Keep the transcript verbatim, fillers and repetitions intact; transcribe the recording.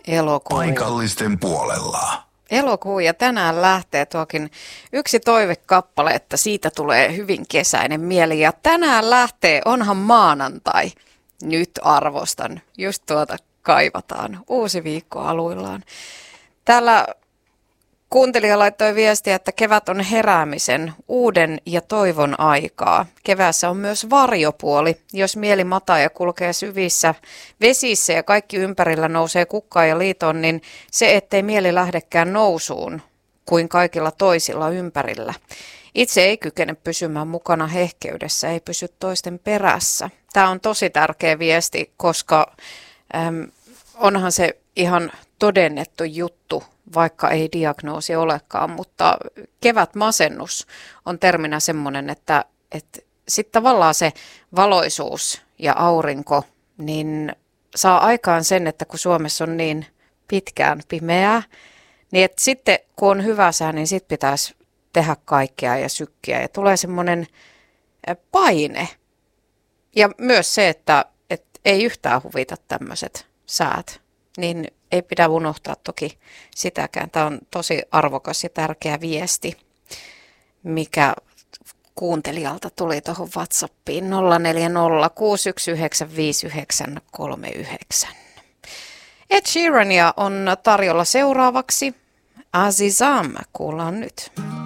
Elokuu. Paikallisten puolella. Elokuu ja tänään lähtee tuokin yksi toivekappale, että siitä tulee hyvin kesäinen mieli. Ja tänään lähtee, onhan maanantai. Nyt arvostan, just tuota kaivataan. Uusi viikko aluillaan. Täällä kuuntelija laittoi viestiä, että kevät on heräämisen, uuden ja toivon aikaa. Keväässä on myös varjopuoli. Jos mieli mataa ja kulkee syvissä vesissä ja kaikki ympärillä nousee kukkaan ja liitoon, niin se, ettei mieli lähdekään nousuun kuin kaikilla toisilla ympärillä. Itse ei kykene pysymään mukana hehkeydessä, ei pysy toisten perässä. Tämä on tosi tärkeä viesti, koska äm, onhan se ihan todennettu juttu, vaikka ei diagnoosi olekaan, mutta kevätmasennus on terminä semmoinen, että, että sitten tavallaan se valoisuus ja aurinko niin saa aikaan sen, että kun Suomessa on niin pitkään pimeää, niin että sitten kun on hyvä sää, niin sitten pitäisi tehdä kaikkea ja sykkiä ja tulee semmoinen paine. Ja myös se, että, että ei yhtään huvita tämmöiset säät, niin ei pidä unohtaa toki sitäkään. Tämä on tosi arvokas ja tärkeä viesti, mikä kuuntelijalta tuli tuohon WhatsAppiin nolla neljä nolla kuusi yksi yhdeksän viisi yhdeksän kolme yhdeksän. Ed Sheerania on tarjolla seuraavaksi. Azizam kuullaan nyt.